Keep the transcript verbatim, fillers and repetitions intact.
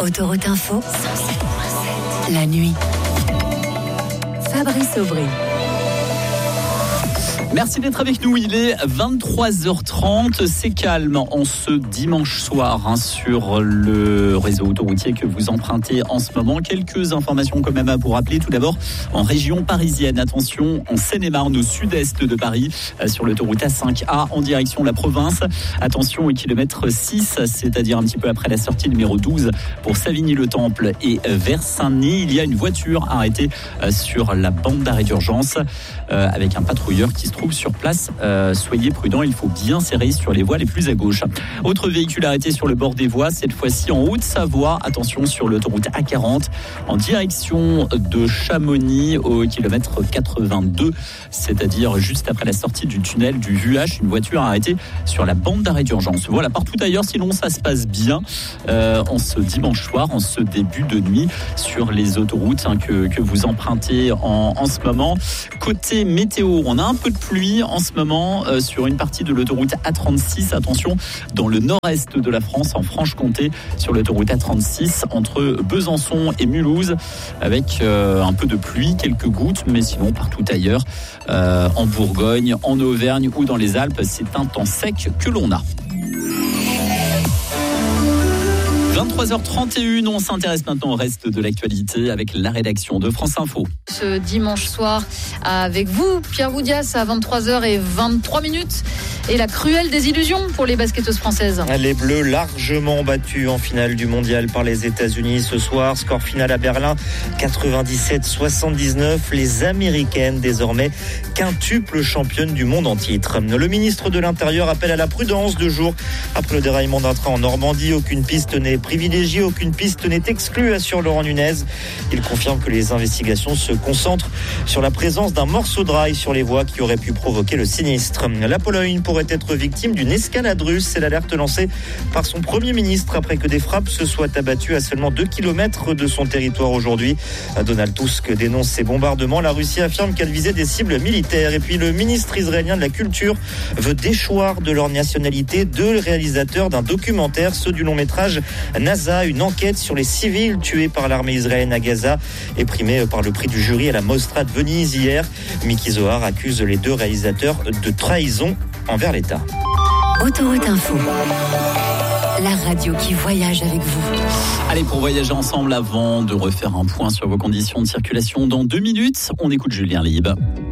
Autoroute Info, la nuit. Fabrice Aubry. Merci d'être avec nous, il est vingt-trois heures trente, c'est calme en ce dimanche soir hein, sur le réseau autoroutier que vous empruntez en ce moment. Quelques informations quand même à vous rappeler. Tout d'abord, en région parisienne, attention, en Seine-et-Marne, au sud-est de Paris, sur l'autoroute A cinq A en direction de la province. Attention au kilomètre six, c'est-à-dire un petit peu après la sortie numéro douze pour Savigny-le-Temple et vers Saint-Denis. Il y a une voiture arrêtée sur la bande d'arrêt d'urgence euh, avec un patrouilleur qui se trouve sur place. Euh, soyez prudents, il faut bien serrer sur les voies les plus à gauche. Autre véhicule arrêté sur le bord des voies, cette fois-ci en Haute-Savoie. Attention sur l'autoroute A quarante en direction de Chamonix au kilomètre quatre-vingt-deux, c'est-à-dire juste après la sortie du tunnel du V U H. Une voiture arrêtée sur la bande d'arrêt d'urgence. Voilà, partout ailleurs, sinon ça se passe bien euh, en ce dimanche soir, en ce début de nuit sur les autoroutes hein, que, que vous empruntez en, en ce moment. Côté météo, on a un peu de pluie en ce moment euh, sur une partie de l'autoroute A trente-six. Attention, dans le nord-est de la France, en Franche-Comté, sur l'autoroute A trente-six, entre Besançon et Mulhouse, avec euh, un peu de pluie, quelques gouttes, mais sinon partout ailleurs, euh, en Bourgogne, en Auvergne ou dans les Alpes, c'est un temps sec que l'on a. vingt-trois heures trente et un, on s'intéresse maintenant au reste de l'actualité avec la rédaction de France Info. Ce dimanche soir, avec vous, Pierre Woudias, à vingt-trois heures vingt-trois minutes. Et la cruelle désillusion pour les basketteuses françaises. Les Bleus largement battus en finale du mondial par les États-Unis ce soir. Score final à Berlin, quatre-vingt-dix-sept soixante-dix-neuf. Les Américaines, désormais quintuple championne du monde en titre. Le ministre de l'Intérieur appelle à la prudence deux jours après le déraillement d'un train en Normandie. Aucune piste n'est privilégiée, aucune piste n'est exclue, assure Laurent Nunez. Il confirme que les investigations se concentrent sur la présence d'un morceau de rail sur les voies qui aurait pu provoquer le sinistre. La Pologne pourrait être victime d'une escalade russe. C'est l'alerte lancée par son Premier ministre après que des frappes se soient abattues à seulement deux kilomètres de son territoire aujourd'hui. Donald Tusk dénonce ces bombardements. La Russie affirme qu'elle visait des cibles militaires. Et puis le ministre israélien de la Culture veut déchoir de leur nationalité deux réalisateurs d'un documentaire, ceux du long métrage NASA, une enquête sur les civils tués par l'armée israélienne à Gaza et primée par le prix du jury à la Mostra de Venise hier. Miki Zohar accuse les deux réalisateurs de trahison envers l'État. Autoroute Info, la radio qui voyage avec vous. Allez, pour voyager ensemble, avant de refaire un point sur vos conditions de circulation dans deux minutes, on écoute Julien Lieb.